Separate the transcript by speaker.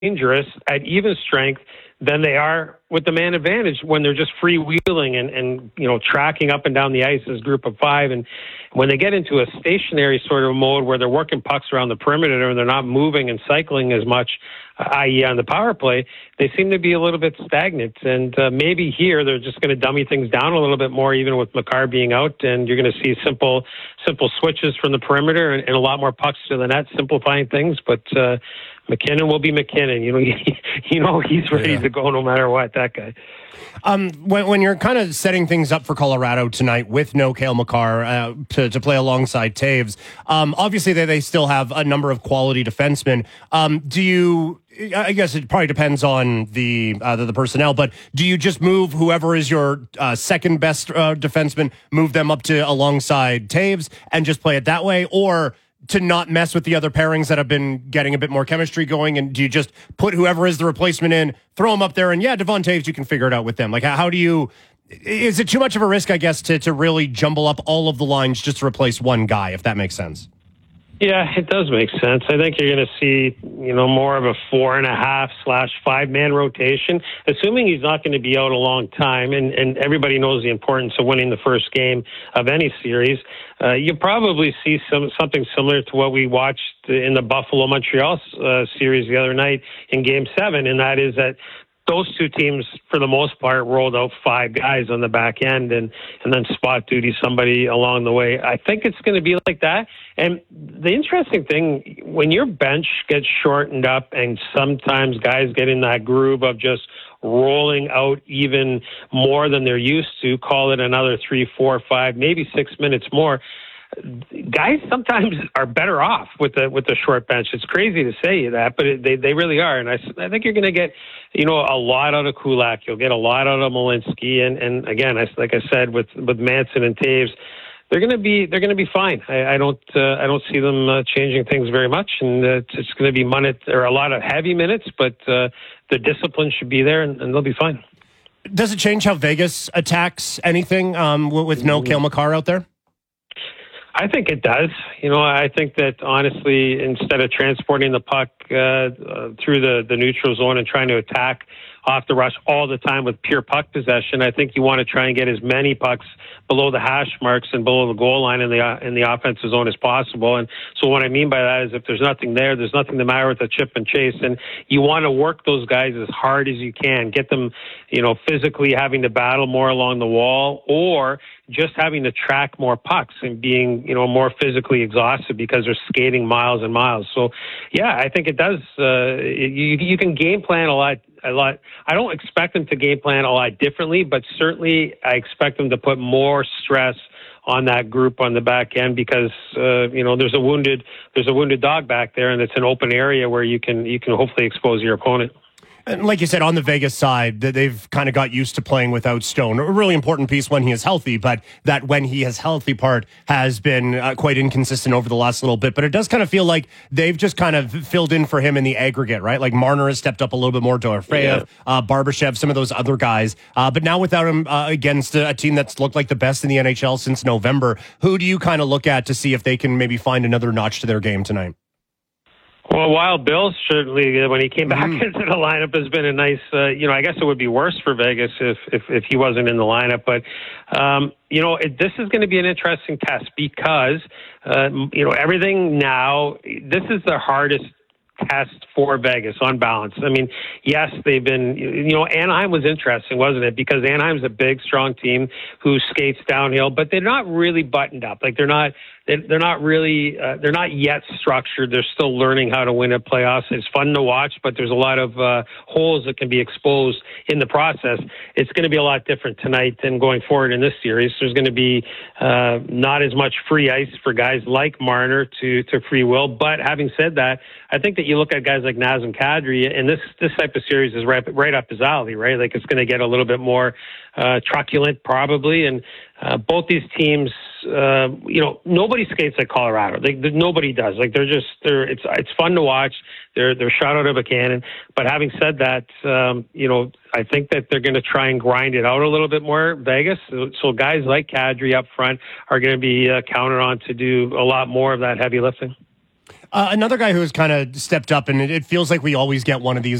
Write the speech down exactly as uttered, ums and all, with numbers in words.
Speaker 1: dangerous at even strength than they are with the man advantage when they're just freewheeling and, and, you know, tracking up and down the ice as a group of five. And when they get into a stationary sort of mode where they're working pucks around the perimeter and they're not moving and cycling as much, that is on the power play, they seem to be a little bit stagnant. And uh, maybe here they're just going to dummy things down a little bit more, even with Makar being out, and you're going to see simple simple switches from the perimeter and, and a lot more pucks to the net, simplifying things. But uh, McKinnon will be McKinnon. You know, you know he's ready yeah. to go no matter what, that guy.
Speaker 2: Um, when, when you're kind of setting things up for Colorado tonight with no Cale Makar uh, to, to play alongside Taves, um, obviously they, they still have a number of quality defensemen. Um, do you, I guess it probably depends on the, uh, the the personnel, but do you just move whoever is your uh, second best uh, defenseman, move them up to alongside Taves and just play it that way? Or to not mess with the other pairings that have been getting a bit more chemistry going? And do you just put whoever is the replacement in, throw them up there, and yeah, Devon Taves, you can figure it out with them? Like, how, how do you, is it too much of a risk, I guess, to, to really jumble up all of the lines just to replace one guy, if that makes sense?
Speaker 1: Yeah, it does make sense. I think you're going to see, you know, more of a four and a half slash five man rotation, assuming he's not going to be out a long time. And, and everybody knows the importance of winning the first game of any series. Uh, you probably see some something similar to what we watched in the Buffalo Montreal uh, series the other night in Game Seven, and that is that those two teams, for the most part, rolled out five guys on the back end and, and then spot duty somebody along the way. I think it's going to be like that. And the interesting thing, when your bench gets shortened up and sometimes guys get in that groove of just rolling out even more than they're used to, call it another three, four, five, maybe six minutes more, guys sometimes are better off with the with the short bench. It's crazy to say that, but it, they they really are. And I, I think you're going to get, you know, a lot out of Kulak. You'll get a lot out of Malinsky, and and again, I, like I said, with with Manson and Taves, they're going to be they're going to be fine. I, I don't uh, I don't see them uh, changing things very much, and uh, it's, it's going to be minute or a lot of heavy minutes, but uh, the discipline should be there, and, and they'll be fine.
Speaker 2: Does it change how Vegas attacks anything um, with no Cale Makar out there?
Speaker 1: I think it does. You know, I think that honestly, instead of transporting the puck uh, uh, through the, the neutral zone and trying to attack off the rush all the time with pure puck possession, I think you want to try and get as many pucks below the hash marks and below the goal line in the uh, in the offensive zone as possible. And so what I mean by that is if there's nothing there, there's nothing the matter with a chip and chase. And you want to work those guys as hard as you can, get them, you know, physically having to battle more along the wall, or just having to track more pucks and being, you know, more physically exhausted because they're skating miles and miles. So, yeah, I think it does. Uh, you, you can game plan a lot. A lot. I don't expect them to game plan a lot differently, but certainly I expect them to put more stress on that group on the back end because uh, you know there's a wounded there's a wounded dog back there, and it's an open area where you can you can hopefully expose your opponent.
Speaker 2: And like you said, on the Vegas side, they've kind of got used to playing without Stone. A really important piece when he is healthy, but that when he is healthy part has been uh, quite inconsistent over the last little bit. But it does kind of feel like they've just kind of filled in for him in the aggregate, right? Like Marner has stepped up a little bit more, Dorofeyev, yeah. uh, Barbashev, some of those other guys. Uh, but now without him uh, against a, a team that's looked like the best in the N H L since November, who do you kind of look at to see if they can maybe find another notch to their game tonight?
Speaker 1: Well, Wild Bill certainly, when he came back
Speaker 2: mm.
Speaker 1: into the lineup, has been a nice. Uh, you know, I guess it would be worse for Vegas if if, if he wasn't in the lineup. But um, you know, it, this is going to be an interesting test because uh, you know everything now. This is the hardest test for Vegas on balance. I mean, yes, they've been, you know, Anaheim was interesting, wasn't it? Because Anaheim's a big, strong team who skates downhill, but they're not really buttoned up. Like they're not, they're not really, uh, they're not yet structured. They're still learning how to win at playoffs. It's fun to watch, but there's a lot of uh, holes that can be exposed in the process. It's going to be a lot different tonight than going forward in this series. There's going to be uh, not as much free ice for guys like Marner to, to free will. But having said that, I think that you look at guys like Nazem Kadri, and this this type of series is right right up his alley, right? Like it's going to get a little bit more uh, truculent, probably. And uh, both these teams, uh, you know, nobody skates like Colorado. Like nobody does. Like they're just they're it's it's fun to watch. They're they're shot out of a cannon. But having said that, um, you know, I think that they're going to try and grind it out a little bit more, Vegas. So, so guys like Kadri up front are going to be uh, counted on to do a lot more of that heavy lifting.
Speaker 2: Uh, another guy who has kind of stepped up, and it, it feels like we always get one of these